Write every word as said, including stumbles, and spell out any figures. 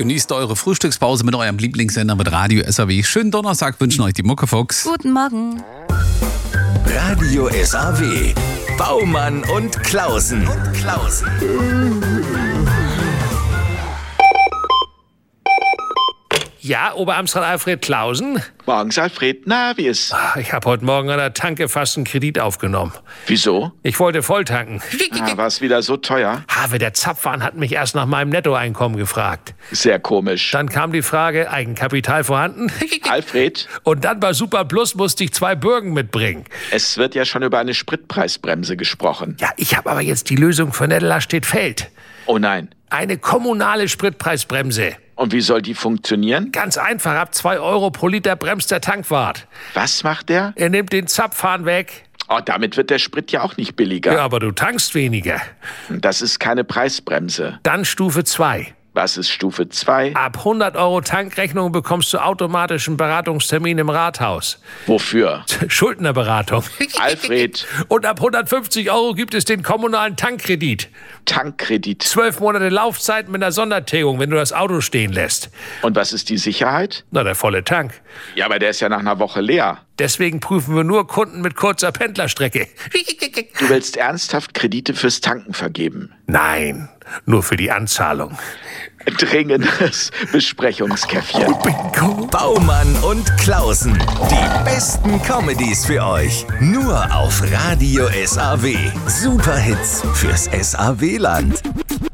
Genießt eure Frühstückspause mit eurem Lieblingssender mit Radio S A W. Schönen Donnerstag wünschen euch die Muckefuchs. Guten Morgen. Radio S A W. Baumann und Klausen. Und Klausen. Ja, Oberamtsrat Alfred Klausen? Morgens, Alfred. Na, wie ist? Ich habe heute Morgen an der Tanke fast einen Kredit aufgenommen. Wieso? Ich wollte volltanken. Ah, war es wieder so teuer? Habe der Zapfhahn hat mich erst nach meinem Nettoeinkommen gefragt. Sehr komisch. Dann kam die Frage, Eigenkapital vorhanden? Alfred? Und dann bei Super Plus musste ich zwei Bürgen mitbringen. Es wird ja schon über eine Spritpreisbremse gesprochen. Ja, ich habe aber jetzt die Lösung für Nettelstedt-Feld. Oh nein. Eine kommunale Spritpreisbremse. Und wie soll die funktionieren? Ganz einfach, ab zwei Euro pro Liter bremst der Tankwart. Was macht der? Er nimmt den Zapfhahn weg. Oh, damit wird der Sprit ja auch nicht billiger. Ja, aber du tankst weniger. Das ist keine Preisbremse. Dann Stufe zwei. Was ist Stufe zwei? Ab hundert Euro Tankrechnung bekommst du automatisch einen Beratungstermin im Rathaus. Wofür? Schuldnerberatung. Alfred. Und ab hundertfünfzig Euro gibt es den kommunalen Tankkredit. Tankkredit. Zwölf Monate Laufzeit mit einer Sondertilgung, wenn du das Auto stehen lässt. Und was ist die Sicherheit? Na, der volle Tank. Ja, aber der ist ja nach einer Woche leer. Deswegen prüfen wir nur Kunden mit kurzer Pendlerstrecke. Du willst ernsthaft Kredite fürs Tanken vergeben? Nein, nur für die Anzahlung. Dringendes Besprechungskäffchen. Bingo. Baumann und Klausen. Die besten Comedies für euch. Nur auf Radio S A W. Superhits fürs S A W-Land.